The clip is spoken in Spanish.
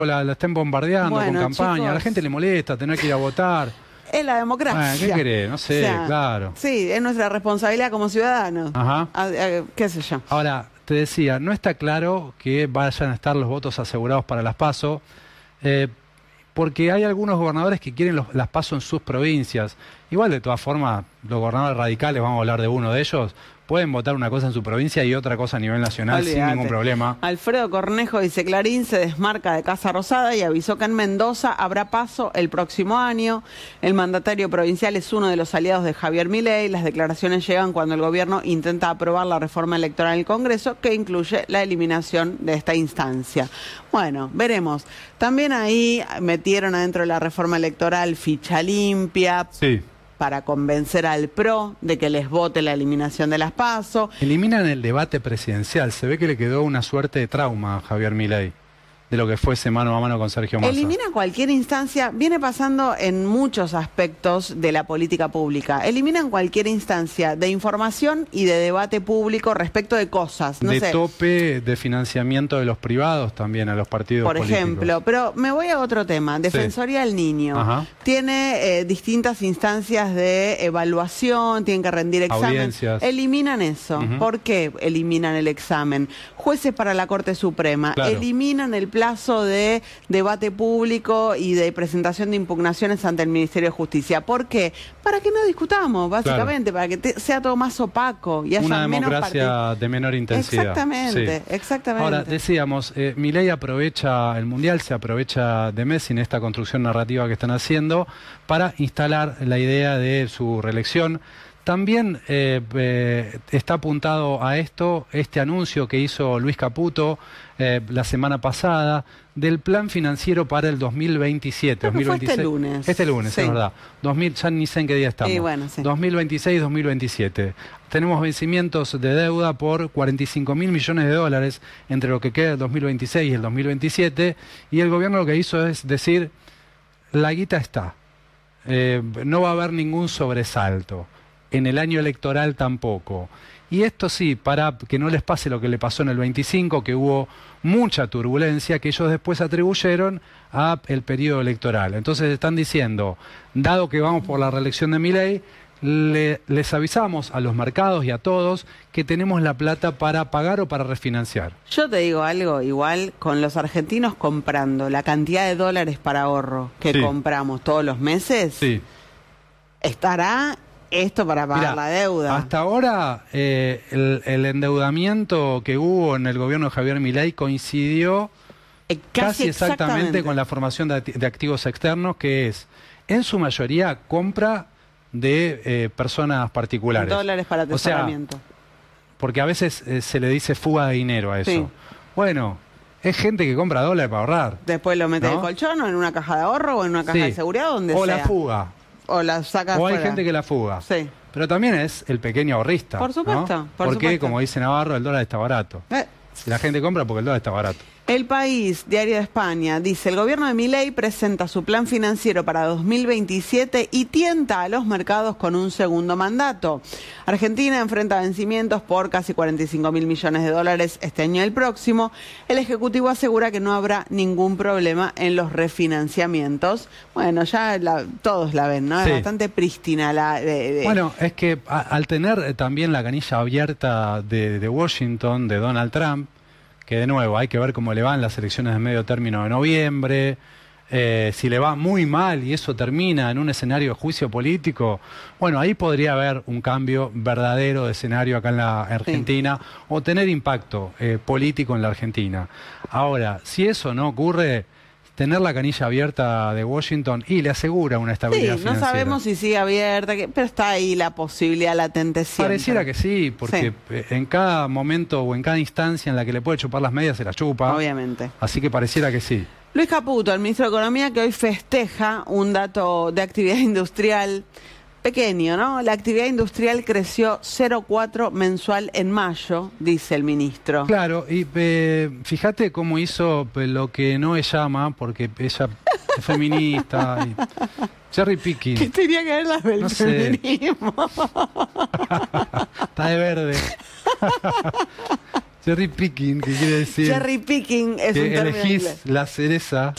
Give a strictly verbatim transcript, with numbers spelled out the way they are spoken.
la, la estén bombardeando bueno, con campaña. chicos, A la gente le molesta tener que ir a votar. Es la democracia. Ah, ¿qué querés? No sé, o sea, claro. Sí, es nuestra responsabilidad como ciudadanos. Ajá. A, a, ¿Qué sé yo? Ahora, te decía, no está claro que vayan a estar los votos asegurados para las PASO, eh, porque hay algunos gobernadores que quieren los, las PASO en sus provincias. Igual, de todas formas, los gobernadores radicales, vamos a hablar de uno de ellos, pueden votar una cosa en su provincia y otra cosa a nivel nacional. Olvídate. Sin ningún problema. Alfredo Cornejo dice: Clarín se desmarca de Casa Rosada y avisó que en Mendoza habrá PASO el próximo año. El mandatario provincial es uno de los aliados de Javier Milei. Las declaraciones llegan cuando el gobierno intenta aprobar la reforma electoral en el Congreso, que incluye la eliminación de esta instancia. Bueno, veremos. También ahí metieron adentro de la reforma electoral ficha limpia. Sí. Para convencer al P R O de que les vote la eliminación de las PASO. Eliminan el debate presidencial. Se ve que le quedó una suerte de trauma a Javier Milei de lo que fuese mano a mano con Sergio Massa. Elimina cualquier instancia, viene pasando en muchos aspectos de la política pública. Eliminan cualquier instancia de información y de debate público respecto de cosas. No de sé. tope de financiamiento de los privados también a los partidos Por políticos. ejemplo, pero me voy a otro tema. Defensoría sí. del Niño. Ajá. Tiene eh, distintas instancias de evaluación, tienen que rendir examen. Audiencias. Eliminan eso. Uh-huh. ¿Por qué eliminan el examen? Jueces para la Corte Suprema. Claro. Eliminan el plazo de debate público y de presentación de impugnaciones ante el Ministerio de Justicia. ¿Por qué? Para que no discutamos, básicamente, claro. Para que te, sea todo más opaco y haya una menos democracia de menor intensidad. Exactamente, sí. exactamente. Ahora, decíamos, eh, Milei aprovecha el Mundial, se aprovecha de Messi en esta construcción narrativa que están haciendo para instalar la idea de su reelección. También eh, eh, está apuntado a esto este anuncio que hizo Luis Caputo eh, la semana pasada del plan financiero para el dos mil veintisiete. dos mil veintiséis. Fue este lunes. Este lunes, sí. Es verdad. dos mil, ya ni sé en qué día estamos. Sí, bueno, sí. dos mil veintiséis dos mil veintisiete. Tenemos vencimientos de deuda por cuarenta y cinco mil millones de dólares entre lo que queda el dos mil veintiséis y el dos mil veintisiete. Y el gobierno lo que hizo es decir, la guita está. Eh, no va a haber ningún sobresalto. En el año electoral tampoco. Y esto sí, para que no les pase lo que le pasó en el veinticinco, que hubo mucha turbulencia que ellos después atribuyeron a el periodo electoral. Entonces están diciendo, dado que vamos por la reelección de Milei, le, les avisamos a los mercados y a todos que tenemos la plata para pagar o para refinanciar. Yo te digo algo, igual con los argentinos comprando la cantidad de dólares para ahorro que sí. compramos todos los meses, sí. estará... Esto para pagar Mirá, la deuda. Hasta ahora eh, el, el endeudamiento que hubo en el gobierno de Javier Milei coincidió eh, casi, casi exactamente, exactamente con la formación de, de activos externos, que es en su mayoría compra de eh, personas particulares. Dólares para atesoramiento. O sea, porque a veces eh, se le dice fuga de dinero a eso. Sí. Bueno, es gente que compra dólares para ahorrar. Después lo mete ¿no? en el colchón o en una caja de ahorro o en una caja sí. de seguridad, donde o sea. O la fuga. O la saca O hay fuera. gente que la fuga. Sí. Pero también es el pequeño ahorrista. Por supuesto. ¿no? Por porque, supuesto. como dice Navarro, el dólar está barato. Eh. La gente compra porque el dólar está barato. El País, Diario de España, dice: el gobierno de Milei presenta su plan financiero para dos mil veintisiete y tienta a los mercados con un segundo mandato. Argentina enfrenta vencimientos por casi cuarenta y cinco mil millones de dólares este año y el próximo. El Ejecutivo asegura que no habrá ningún problema en los refinanciamientos. Bueno, ya la, todos la ven, ¿no? Sí. Es bastante prístina la... De, de... Bueno, es que a, al tener también la canilla abierta de, de Washington, de Donald Trump, que de nuevo hay que ver cómo le van las elecciones de medio término de noviembre, eh, si le va muy mal y eso termina en un escenario de juicio político, bueno, ahí podría haber un cambio verdadero de escenario acá en la Argentina, sí. o tener impacto eh, político en la Argentina. Ahora, si eso no ocurre, tener la canilla abierta de Washington y le asegura una estabilidad sí, financiera. No sabemos si sigue abierta, pero está ahí la posibilidad latente siempre. Pareciera que sí, porque sí. en cada momento o en cada instancia en la que le puede chupar las medias se las chupa. Obviamente. Así que pareciera que sí. Luis Caputo, el ministro de Economía, que hoy festeja un dato de actividad industrial pequeño, ¿no? La actividad industrial creció cero coma cuatro mensual en mayo, dice el ministro. Claro, y eh, fíjate cómo hizo lo que Noé llama, porque ella es feminista, y cherry picking. ¿Qué tenía que ver la del no feminismo? Está de verde. Cherry picking, que quiere decir Cherry picking es que un término elegís inglés. la cereza